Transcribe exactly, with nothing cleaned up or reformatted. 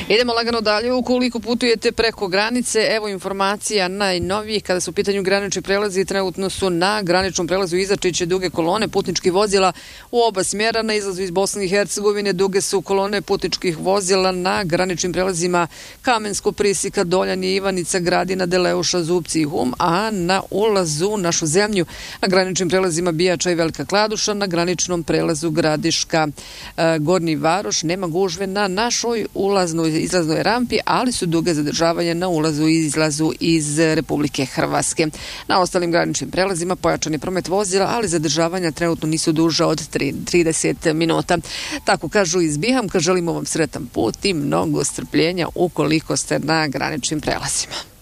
Idemo lagano dalje. Ukoliko putujete preko granice, evo informacija najnovijih kada su u pitanju granični prelazi. Trenutno su na graničnom prelazu Izačiće duge kolone putničkih vozila u oba smjera. Na izlazu iz Bosne i Hercegovine duge su kolone putničkih vozila na graničnim prelazima Kamensko, Prisika, Doljani, Ivanica, Gradina, Deleuša, Zupci i Hum, a na ulazu u našu zemlju na graničnim prelazima Bijača i Velika Kladuša, na graničnom prelazu Gradiška, e, Gornji Varoš nema gužve na našoj ulaznoj i izlaznoj rampi, ali su duge zadržavanja na ulazu i izlazu iz Republike Hrvatske. Na ostalim graničnim prelazima pojačan je promet vozila, ali zadržavanja trenutno nisu duža od trideset minuta. Tako kažu iz Bihamka. Želimo vam sretan put i mnogo strpljenja ukoliko ste na graničnim prelazima.